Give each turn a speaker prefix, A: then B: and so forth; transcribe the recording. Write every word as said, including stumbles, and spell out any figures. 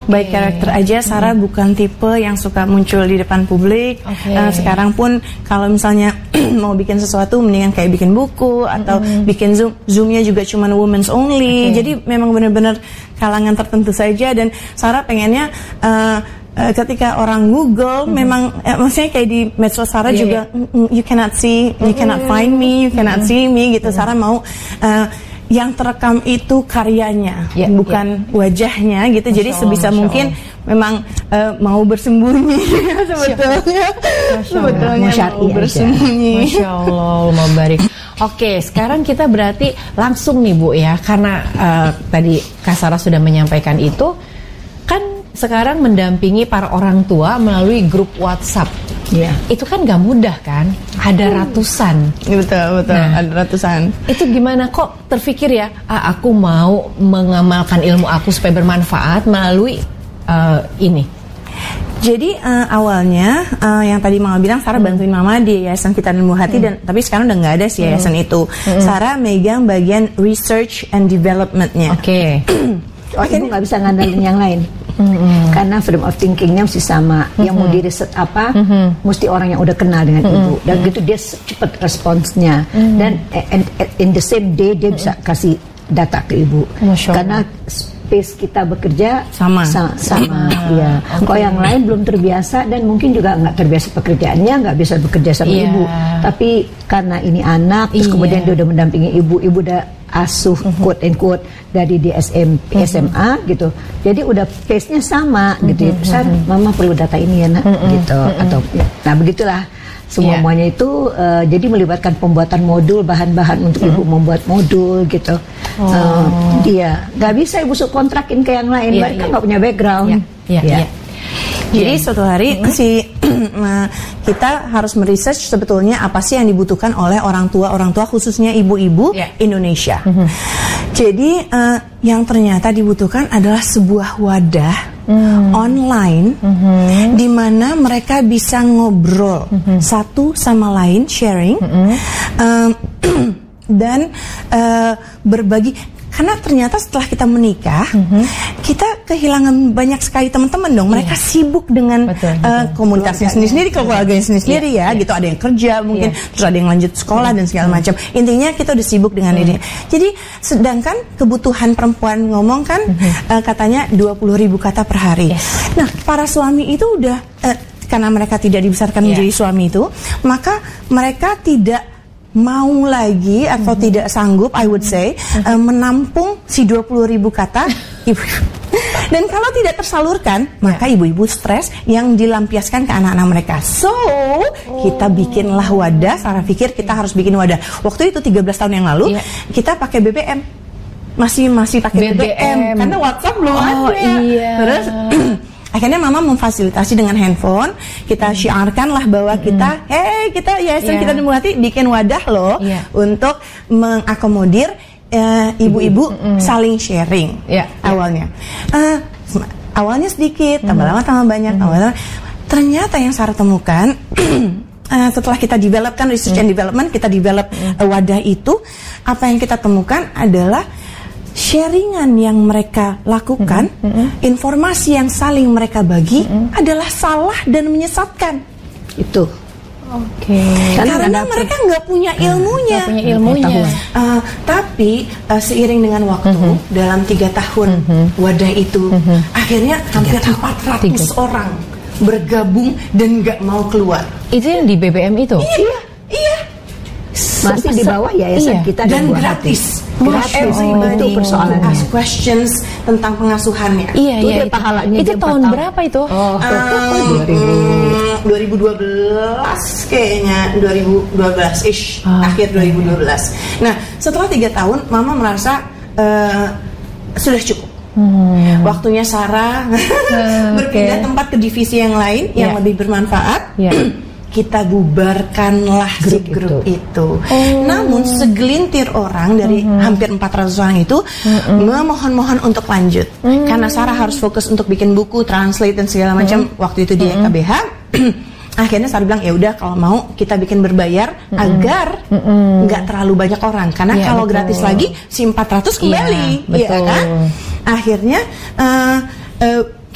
A: Baik karakter aja, Sarah hmm. bukan tipe yang suka muncul di depan publik. Okay. Uh, sekarang pun kalau misalnya mau bikin sesuatu, mendingan kayak bikin buku atau hmm. bikin zoom, zoomnya juga cuma women's only. Okay. Jadi memang benar-benar kalangan tertentu saja. Dan Sarah pengennya uh, uh, ketika orang Google, hmm. memang uh, maksudnya kayak di medsos Sarah yeah, juga, yeah. you cannot see, you hmm. cannot find me, you cannot hmm. see me gitu. Hmm. Sarah mau uh, yang terekam itu karyanya, yeah, bukan yeah. wajahnya gitu. Masya Jadi Allah, sebisa Masya mungkin Allah. memang uh, mau bersembunyi sebetulnya, sebetulnya mau bersembunyi.
B: Masya Allah, mau barik. Oke, sekarang kita berarti langsung nih Bu ya, karena uh, tadi Kak Sarah sudah menyampaikan itu, kan sekarang mendampingi para orang tua melalui grup WhatsApp. Ya. Itu kan gak mudah kan, ada ratusan.
A: Betul, betul, nah, ada ratusan.
B: Itu gimana kok terpikir ya, ah, aku mau mengamalkan ilmu aku supaya bermanfaat melalui uh, ini.
A: Jadi uh, awalnya uh, yang tadi Mama bilang, Sarah hmm. bantuin Mama di Yayasan Vita dan Buah Hati, hmm. dan tapi sekarang udah nggak ada si yayasan hmm. itu. Hmm. Sarah megang bagian research and development-nya.
B: Oke.
C: Okay. Oh, ibu nggak bisa ngandelin yang lain. Mm-hmm. Karena freedom of thinkingnya mesti sama. Mm-hmm. Yang mau di riset apa, mm-hmm. mesti orang yang udah kenal dengan mm-hmm. ibu. Dan gitu dia cepat responsnya. Mm-hmm. Dan and, and, in the same day dia mm-hmm. bisa kasih data ke ibu. Karena space kita bekerja sama, sa- sama ya. Okay. Kalau yang lain belum terbiasa dan mungkin juga nggak terbiasa pekerjaannya, nggak bisa bekerja sama yeah. ibu. Tapi karena ini anak, terus yeah. kemudian dia udah mendampingi ibu, ibu udah asuh mm-hmm. quote and quote dari di S M P, mm-hmm. S M A gitu. Jadi udah pace-nya sama mm-hmm. gitu. Besar, mm-hmm. Mama perlu data ini ya nak, mm-hmm. gitu. Mm-hmm. Atau nah begitulah. Semuanya yeah. itu uh, jadi melibatkan pembuatan modul, bahan-bahan untuk mm-hmm. ibu membuat modul gitu. Oh. Uh, dia nggak bisa ibu subkontrakin ke yang lain, yeah, mereka nggak yeah. punya background.
B: Yeah. Yeah. Yeah. Yeah.
A: Jadi yeah. suatu hari mm-hmm. si kita harus meresearch sebetulnya apa sih yang dibutuhkan oleh orang tua orang tua khususnya ibu-ibu yeah. Indonesia. Mm-hmm. Jadi uh, yang ternyata dibutuhkan adalah sebuah wadah mm. online mm-hmm. di mana mereka bisa ngobrol mm-hmm. satu sama lain, sharing mm-hmm. um, dan uh, berbagi. Karena ternyata setelah kita menikah, mm-hmm. kita kehilangan banyak sekali teman-teman dong. Mereka yeah. sibuk dengan betul, betul. Uh, komunitasnya sendiri-sendiri, keluarganya sendiri-sendiri yeah, ya, yeah. gitu. Ada yang kerja mungkin, yeah. terus ada yang lanjut sekolah yeah. dan segala macam. Intinya kita udah sibuk dengan mm. ini. Jadi sedangkan kebutuhan perempuan ngomong kan mm-hmm. uh, katanya dua puluh ribu kata per hari. Yes. Nah, para suami itu udah uh, karena mereka tidak dibesarkan yeah. menjadi suami itu, maka mereka tidak mau lagi atau mm-hmm. tidak sanggup, I would say, mm-hmm. uh, menampung si dua puluh ribu kata ibu. Dan kalau tidak tersalurkan, yeah. maka ibu-ibu stres yang dilampiaskan ke anak-anak mereka. So, oh. kita bikinlah wadah. Sarah pikir kita harus bikin wadah. Waktu itu tiga belas tahun yang lalu, yeah. kita pakai B B M. Masih masih pakai B B M. B B M karena WhatsApp belum
B: oh,
A: ada. Iya. Terus akhirnya Mama memfasilitasi dengan handphone. Kita hmm. syiarkanlah bahwa kita, hmm. hey kita Yayasan yeah. Vita dan Buah Hati bikin wadah loh yeah. untuk mengakomodir uh, ibu-ibu mm-hmm. saling sharing yeah. awalnya. Uh, awalnya sedikit, tambah mm-hmm. lama tambah banyak, mm-hmm. tambah lama. Ternyata yang Sarah temukan uh, setelah kita developkan research mm-hmm. and development, kita develop mm-hmm. uh, wadah itu, apa yang kita temukan adalah sharingan yang mereka lakukan, mm-hmm. Mm-hmm. informasi yang saling mereka bagi mm-hmm. adalah salah dan menyesatkan.
C: Itu.
A: Oke. Okay. Karena, Karena mereka nggak punya ilmunya.
B: Gak punya ilmunya.
A: Uh, tapi uh, seiring dengan waktu, mm-hmm. dalam tiga tahun mm-hmm. wadah itu, mm-hmm. akhirnya hampir empat ratus orang bergabung dan nggak mau keluar.
B: Itu yang di B B M itu?
A: Iya, iya.
C: Masih di bawah Yayasan iya. Kita dan, dan
A: gratis.
C: Gratis.
A: Everybody
C: itu persoalannya.
A: Ask questions tentang pengasuhannya.
B: Iya,
C: itu
B: iya.
C: Itu pahalanya.
B: Itu tahun tahun berapa itu?
C: Oh,
A: um, dua ribu dua belas kayaknya, dua ribu dua belas ish, oh. akhir dua ribu dua belas. Nah, setelah tiga tahun, Mama merasa uh, sudah cukup. Hmm. Waktunya Sarah hmm, berpindah okay. tempat ke divisi yang lain yeah. yang lebih bermanfaat. Yeah. Kita bubarkanlah grup si grup itu. itu. Oh. Namun segelintir orang dari mm-hmm. hampir empat ratus orang itu mm-hmm. memohon-mohon untuk lanjut. Mm-hmm. Karena Sarah harus fokus untuk bikin buku, translate dan segala macam. Mm-hmm. Waktu itu di mm-hmm. E K B H. Akhirnya Sarah bilang ya udah kalau mau kita bikin berbayar mm-hmm. agar mm-hmm. nggak terlalu banyak orang. Karena ya, kalau betul. gratis lagi si empat ratus kembali,
B: ya,
A: ya kan? Akhirnya uh, uh,